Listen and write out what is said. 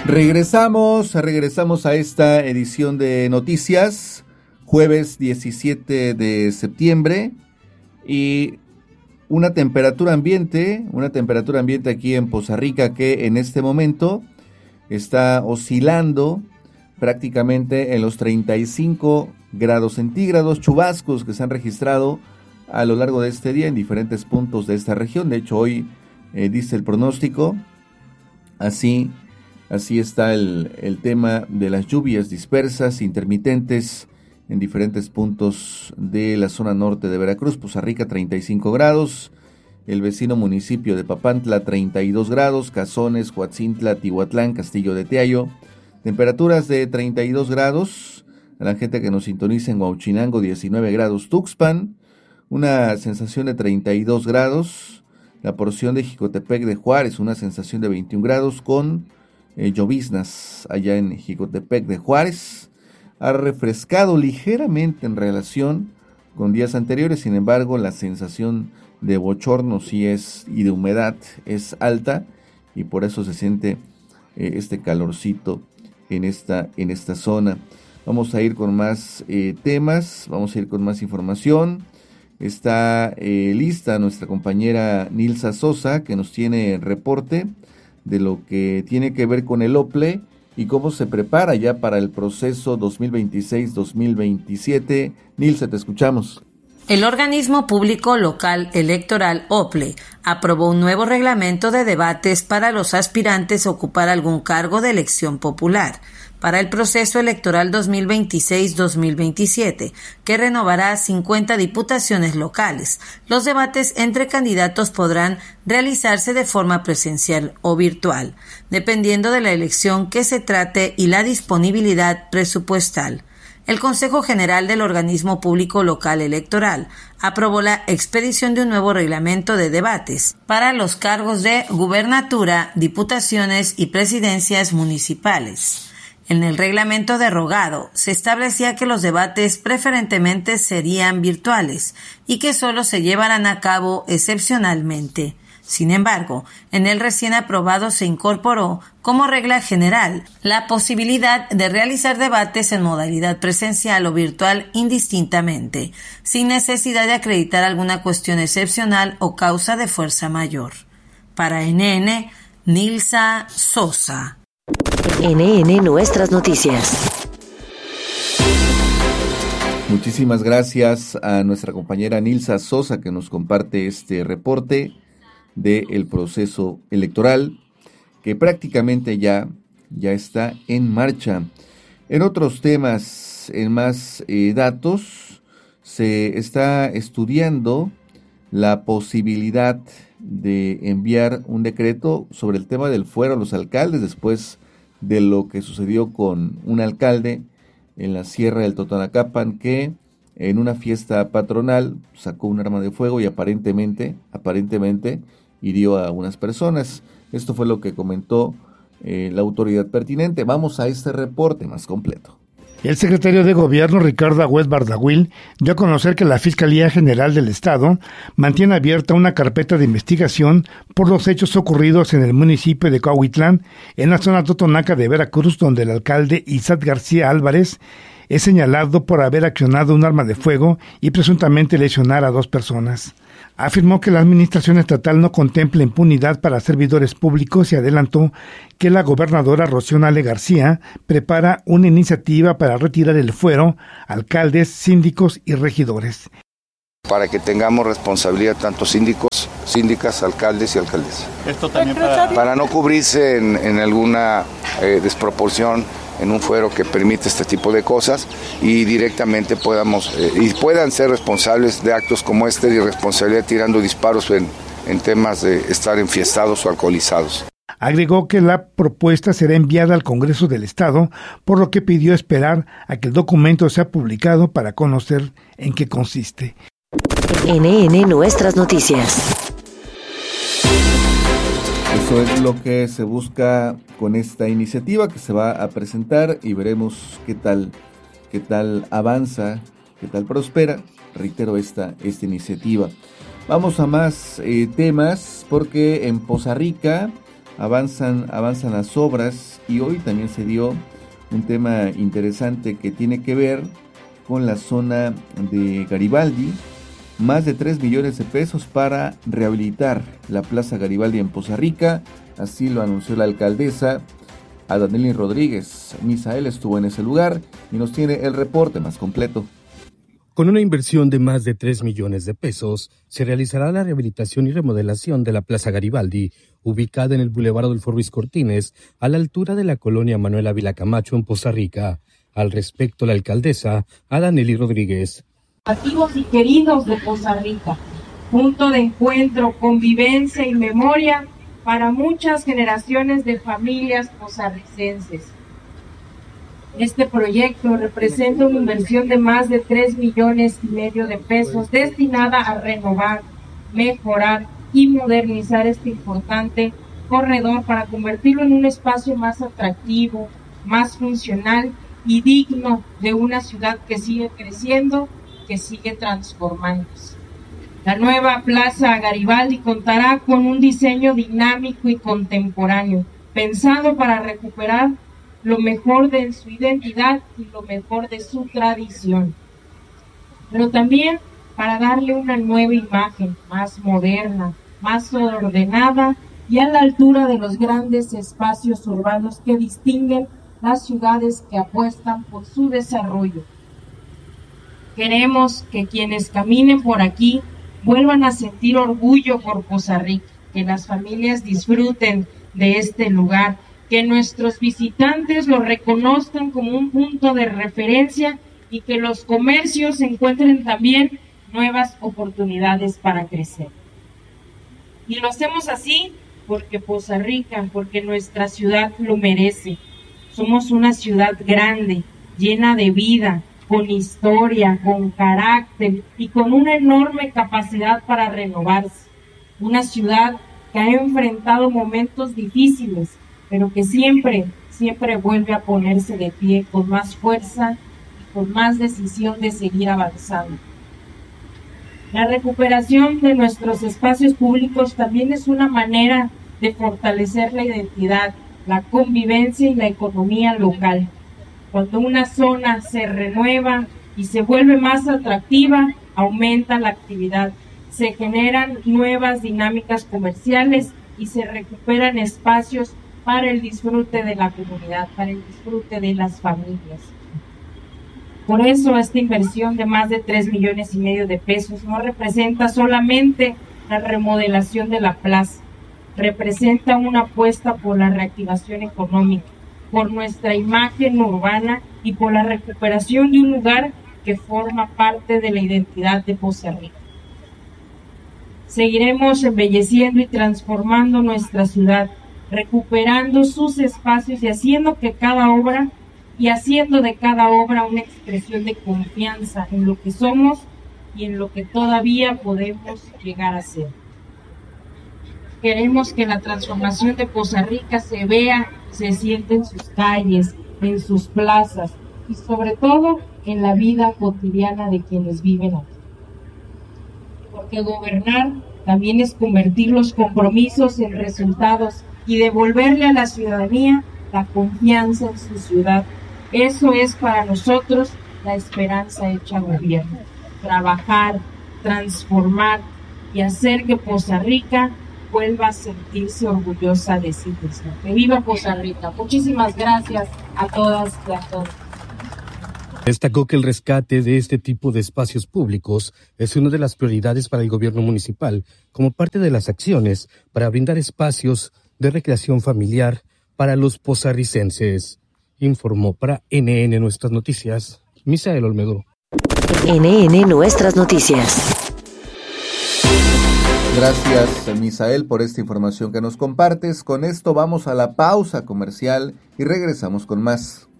Regresamos a esta edición de noticias, jueves 17 de septiembre, y una temperatura ambiente aquí en Poza Rica que en este momento está oscilando prácticamente en los 35 grados centígrados, chubascos que se han registrado a lo largo de este día en diferentes puntos de esta región. De hecho, hoy dice el pronóstico, así está el tema de las lluvias dispersas, intermitentes, en diferentes puntos de la zona norte de Veracruz. Poza Rica 35 grados, el vecino municipio de Papantla 32 grados, Cazones, Coatzintla, Tihuatlán, Castillo de Teayo, temperaturas de 32 grados, a la gente que nos sintoniza en Huauchinango 19 grados, Tuxpan, una sensación de 32 grados, la porción de Jicotepec de Juárez, una sensación de 21 grados con lloviznas allá en Jicotepec de Juárez. Ha refrescado ligeramente en relación con días anteriores, sin embargo la sensación de bochorno y de humedad es alta, y por eso se siente este calorcito en esta zona. Vamos a ir con más temas, vamos a ir con más información. Está lista nuestra compañera Nilsa Sosa, que nos tiene el reporte de lo que tiene que ver con el OPLE y cómo se prepara ya para el proceso 2026-2027. Nilsa, te escuchamos. El organismo público local electoral OPLE aprobó un nuevo reglamento de debates para los aspirantes a ocupar algún cargo de elección popular para el proceso electoral 2026-2027, que renovará 50 diputaciones locales. Los debates entre candidatos podrán realizarse de forma presencial o virtual, dependiendo de la elección que se trate y la disponibilidad presupuestal. El Consejo General del Organismo Público Local Electoral aprobó la expedición de un nuevo reglamento de debates para los cargos de gubernatura, diputaciones y presidencias municipales. En el reglamento derogado se establecía que los debates preferentemente serían virtuales y que solo se llevarán a cabo excepcionalmente. Sin embargo, en el recién aprobado se incorporó como regla general la posibilidad de realizar debates en modalidad presencial o virtual indistintamente, sin necesidad de acreditar alguna cuestión excepcional o causa de fuerza mayor. Para NN, Nilsa Sosa. NN Nuestras Noticias. Muchísimas gracias a nuestra compañera Nilsa Sosa, que nos comparte este reporte del proceso electoral que prácticamente ya está en marcha. En otros temas, en más datos, se está estudiando la posibilidad de enviar un decreto sobre el tema del fuero a los alcaldes después de lo que sucedió con un alcalde en la Sierra del Totonacapan, que en una fiesta patronal sacó un arma de fuego y aparentemente hirió a unas personas. Esto fue lo que comentó la autoridad pertinente. Vamos a este reporte más completo. El secretario de Gobierno, Ricardo Agüed Bardagüil, dio a conocer que la Fiscalía General del Estado mantiene abierta una carpeta de investigación por los hechos ocurridos en el municipio de Coahuitlán, en la zona totonaca de Veracruz, donde el alcalde Isaac García Álvarez es señalado por haber accionado un arma de fuego y presuntamente lesionar a 2 personas. Afirmó que la administración estatal no contempla impunidad para servidores públicos y adelantó que la gobernadora Rocío Nale García prepara una iniciativa para retirar el fuero a alcaldes, síndicos y regidores. Para que tengamos responsabilidad tanto síndicos, síndicas, alcaldes y alcaldesas. Esto también para no cubrirse en alguna desproporción en un fuero que permite este tipo de cosas y directamente puedan ser responsables de actos como este de irresponsabilidad tirando disparos en temas de estar enfiestados o alcoholizados. Agregó que la propuesta será enviada al Congreso del Estado, por lo que pidió esperar a que el documento sea publicado para conocer en qué consiste. NN Nuestras Noticias. Eso es lo que se busca con esta iniciativa que se va a presentar y veremos qué tal avanza, qué tal prospera. Reitero esta iniciativa. Vamos a más temas porque en Poza Rica avanzan las obras, y hoy también se dio un tema interesante que tiene que ver con la zona de Garibaldi. Más de 3 millones de pesos para rehabilitar la Plaza Garibaldi en Poza Rica, así lo anunció la alcaldesa Adanely Rodríguez. Misael estuvo en ese lugar y nos tiene el reporte más completo. Con una inversión de más de 3 millones de pesos, se realizará la rehabilitación y remodelación de la Plaza Garibaldi, ubicada en el Boulevard Adolfo Ruiz Cortines, a la altura de la colonia Manuel Ávila Camacho en Poza Rica. Al respecto, la alcaldesa Adanely Rodríguez. Nativos y queridos de Poza Rica, punto de encuentro, convivencia y memoria para muchas generaciones de familias pozarricenses. Este proyecto representa una inversión de más de 3 millones y medio de pesos destinada a renovar, mejorar y modernizar este importante corredor para convertirlo en un espacio más atractivo, más funcional y digno de una ciudad que sigue creciendo, que sigue transformándose. La nueva Plaza Garibaldi contará con un diseño dinámico y contemporáneo, pensado para recuperar lo mejor de su identidad y lo mejor de su tradición, pero también para darle una nueva imagen, más moderna, más ordenada y a la altura de los grandes espacios urbanos que distinguen las ciudades que apuestan por su desarrollo. Queremos que quienes caminen por aquí vuelvan a sentir orgullo por Poza Rica, que las familias disfruten de este lugar, que nuestros visitantes lo reconozcan como un punto de referencia y que los comercios encuentren también nuevas oportunidades para crecer. Y lo hacemos así porque Poza Rica, porque nuestra ciudad lo merece. Somos una ciudad grande, llena de vida, con historia, con carácter y con una enorme capacidad para renovarse. Una ciudad que ha enfrentado momentos difíciles, pero que siempre vuelve a ponerse de pie con más fuerza y con más decisión de seguir avanzando. La recuperación de nuestros espacios públicos también es una manera de fortalecer la identidad, la convivencia y la economía local. Cuando una zona se renueva y se vuelve más atractiva, aumenta la actividad, se generan nuevas dinámicas comerciales y se recuperan espacios para el disfrute de la comunidad, para el disfrute de las familias. Por eso esta inversión de más de 3 millones y medio de pesos no representa solamente la remodelación de la plaza, representa una apuesta por la reactivación económica, por nuestra imagen urbana y por la recuperación de un lugar que forma parte de la identidad de Poza Rica. Seguiremos embelleciendo y transformando nuestra ciudad, recuperando sus espacios y haciendo de cada obra una expresión de confianza en lo que somos y en lo que todavía podemos llegar a ser. Queremos que la transformación de Poza Rica se vea, se siente en sus calles, en sus plazas y sobre todo en la vida cotidiana de quienes viven aquí. Porque gobernar también es convertir los compromisos en resultados y devolverle a la ciudadanía la confianza en su ciudad. Eso es para nosotros la esperanza hecha gobierno. Trabajar, transformar y hacer que Poza Rica vuelva a sentirse orgullosa de sí misma. ¡Que viva Poza Rica! Muchísimas gracias a todas y a todos. Destacó que el rescate de este tipo de espacios públicos es una de las prioridades para el gobierno municipal, como parte de las acciones para brindar espacios de recreación familiar para los pozarricenses. Informó para NN Nuestras Noticias, Misael Olmedo. NN Nuestras Noticias. Gracias, Misael, por esta información que nos compartes. Con esto vamos a la pausa comercial y regresamos con más.